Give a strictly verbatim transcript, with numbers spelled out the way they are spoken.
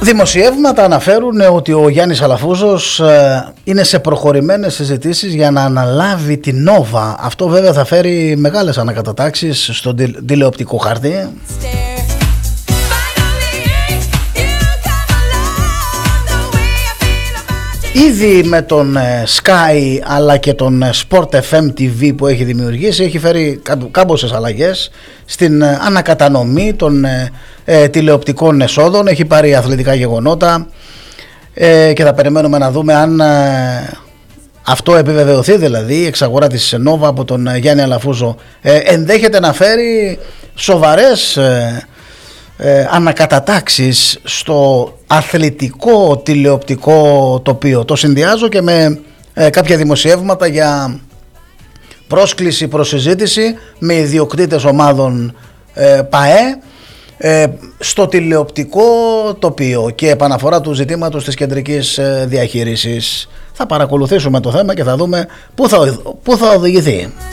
Δημοσιεύματα αναφέρουν ότι ο Γιάννης Αλαφούζος είναι σε προχωρημένες συζητήσεις για να αναλάβει την Νόβα. Αυτό βέβαια θα φέρει μεγάλες ανακατατάξεις στον τηλεοπτικό χάρτη. Ήδη με τον Sky αλλά και τον Sport εφ εμ τι βι που έχει δημιουργήσει έχει φέρει κάμποσες αλλαγές στην ανακατανομή των ε, τηλεοπτικών εσόδων. Έχει πάρει αθλητικά γεγονότα ε, και θα περιμένουμε να δούμε αν ε, αυτό επιβεβαιωθεί, δηλαδή η εξαγορά της Νόβα από τον Γιάννη Αλαφούζο ε, ενδέχεται να φέρει σοβαρές ε, Ε, ανακατατάξεις στο αθλητικό τηλεοπτικό τοπίο. Το συνδυάζω και με ε, κάποια δημοσιεύματα για πρόσκληση προς συζήτηση με ιδιοκτήτες ομάδων ε, ΠΑΕ ε, στο τηλεοπτικό τοπίο και επαναφορά του ζητήματος της κεντρικής ε, διαχείρισης. Θα παρακολουθήσουμε το θέμα και θα δούμε πού θα, πού θα οδηγηθεί.